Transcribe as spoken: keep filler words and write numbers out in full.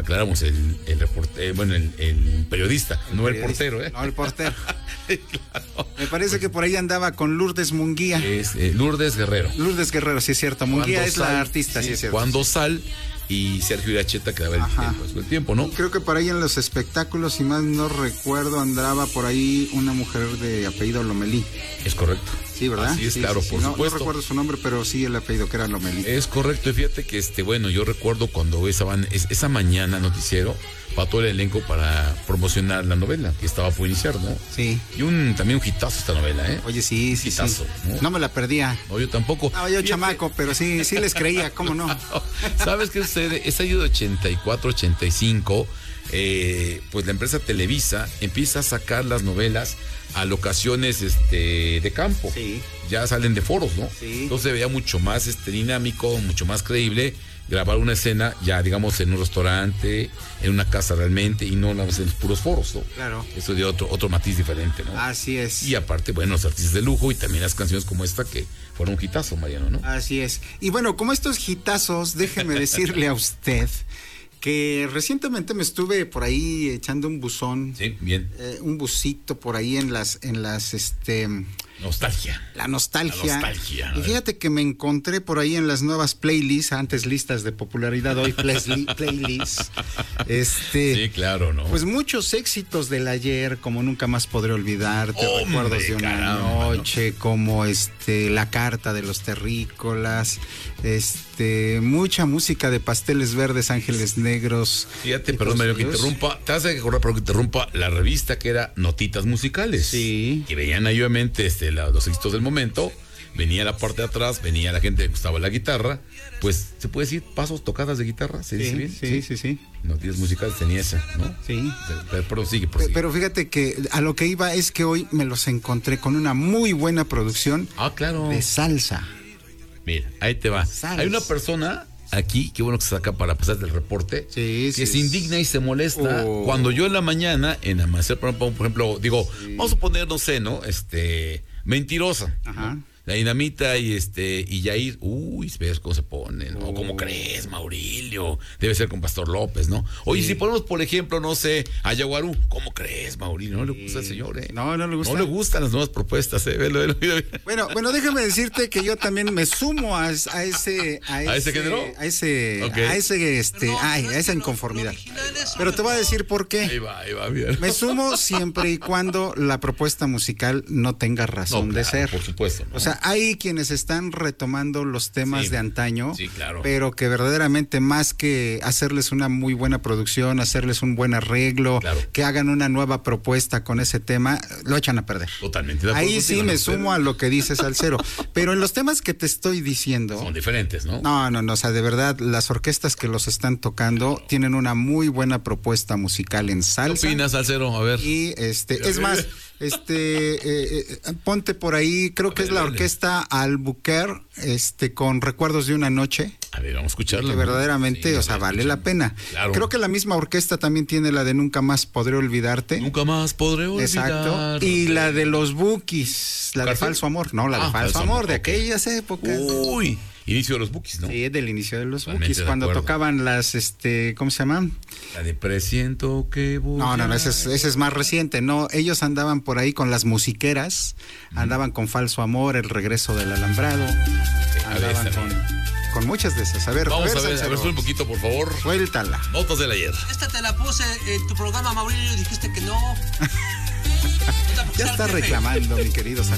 aclaramos, el, el reporte, eh, bueno, el, el periodista, el no periodista, el portero, ¿eh? No, el portero. Claro. Me parece que por ahí andaba con Lourdes Munguía. Es eh, Lourdes Guerrero. Lourdes Guerrero, sí es cierto. Munguía es Sal, la artista, sí, sí es cierto. Cuando Sal y Sergio Iracheta que daba el tiempo, el tiempo, ¿no? Creo que por ahí en los espectáculos, si más no recuerdo, andaba por ahí una mujer de apellido Lomelí. Es correcto. Sí, ¿verdad? Así es, sí, claro, sí, por sí. No, supuesto. no recuerdo su nombre, pero sí el apellido que era Lomelí. Es correcto, y fíjate que, este, bueno, yo recuerdo cuando estaban esa mañana noticiero para todo el elenco para promocionar la novela que estaba por iniciar, ¿no? Sí. Y un también un hitazo esta novela, ¿eh? Oye, sí, sí, hitazo, sí. ¿no? No me la perdía. No, yo tampoco. No, yo Fíjate. chamaco, pero sí, sí les creía, ¿cómo no? ¿Sabes qué sucede? Ese año de ochenta y cuatro, ochenta y cinco, eh, pues la empresa Televisa empieza a sacar las novelas a locaciones este, de campo. Sí. Ya salen de foros, ¿no? Sí. Entonces se veía mucho más este, dinámico, mucho más creíble grabar una escena ya, digamos, en un restaurante, en una casa realmente, y no en los puros foros, ¿no? Claro. Eso dio otro, otro matiz diferente, ¿no? Así es. Y aparte, bueno, los artistas de lujo y también las canciones como esta que fueron un hitazo, Mariano, ¿no? Así es. Y bueno, como estos hitazos, déjeme decirle a usted que recientemente me estuve por ahí echando un buzón. Sí, bien. Eh, un busito por ahí en las, en las, este... Nostalgia. La nostalgia. La nostalgia. Y fíjate que me encontré por ahí en las nuevas playlists, antes listas de popularidad, hoy playlists. Este, sí, claro, ¿no? Pues muchos éxitos del ayer, como Nunca Más Podré Olvidarte, Hombre, Recuerdos de una caramba, Noche, ¿no? Como este La Carta de los Terrícolas, este, mucha música de Pasteles Verdes, Ángeles Negros. Fíjate, perdón, Mario, que interrumpa, te hace que correr, pero que interrumpa la revista que era Notitas Musicales. Sí. Que veían ahí, obviamente, este, la, los éxitos del momento, venía la parte de atrás, venía la gente que le gustaba la guitarra, pues, ¿se puede decir pasos, tocadas de guitarra? ¿Se dice sí, bien? Sí, sí, sí, sí. Notitas Musicales tenía esa, ¿no? Sí. Pero, pero sigue, pero, pero fíjate que a lo que iba es que hoy me los encontré con una muy buena producción. Ah, claro. De salsa. Mira, ahí te va. Salsa. Hay una persona aquí, qué bueno que se saca para pasar del reporte, sí, que sí, se indigna y se molesta oh. cuando yo en la mañana, en Amanecer, por ejemplo, digo, sí. vamos a poner, no sé, ¿no? Este, Mentirosa. Ajá. ¿no? La Dinamita y este y Yair, uy, ves cómo se ponen, ¿no? Oh. ¿Cómo crees, Maurilio? Debe ser con Pastor López, ¿no? Oye, sí. si ponemos, por ejemplo, no sé, a Yaguarú, ¿cómo crees, Maurilio? No le gusta al señor, ¿eh? No, no le gusta. No le gustan las nuevas propuestas, ¿eh? Velo, velo, velo. Bueno, bueno, déjame decirte que yo también me sumo a, a ese, a ese, ¿A ese género? A ese, okay. a ese, este, ay, a esa inconformidad. Pero te voy a decir por qué. Ahí va, ahí va, bien. Me sumo siempre y cuando la propuesta musical no tenga razón no, de claro, ser. Por supuesto. ¿no? O sea, hay quienes están retomando los temas sí, de antaño, sí, claro. pero que verdaderamente más que hacerles una muy buena producción, hacerles un buen arreglo, claro. que hagan una nueva propuesta con ese tema, lo echan a perder. Totalmente de acuerdo. Ahí sí me sumo a lo que dices, Salcero. Pero en los temas que te estoy diciendo... Son diferentes, ¿no? No, no, no, o sea, de verdad, las orquestas que los están tocando tienen una muy buena propuesta musical en salsa. ¿Qué opinas, Salcero? A ver. Y este, es más... Este, eh, eh, ponte por ahí, creo que es la orquesta Albuquerque, este, con Recuerdos de una Noche. A ver, vamos a escucharla. Que verdaderamente, sí, o sea, vale la pena. Claro. Creo que la misma orquesta también tiene la de Nunca Más Podré Olvidarte. Nunca Más Podré Olvidarte. Exacto. Y la de los Bukis, la de Falso Amor. No, la de ah, Falso, Falso Amor, amor, de okay. aquellas épocas. Uy. Inicio de los Bukis, ¿no? Sí, del inicio de los Bukis, cuando acuerdo. tocaban las, este, ¿cómo se llaman? La de Presiento que voy No, no, no, ese es, ese es más reciente, no, ellos andaban por ahí con las musiqueras, mm. andaban con Falso Amor, El Regreso del Alambrado, okay, andaban ver, con, con muchas de esas. A ver, vamos a ver, a ver, sube un poquito, por favor. Suéltala. Notas del ayer. Esta te la puse en tu programa, Maurilio, y dijiste que no. Ya está reclamando, mi querido Salcero.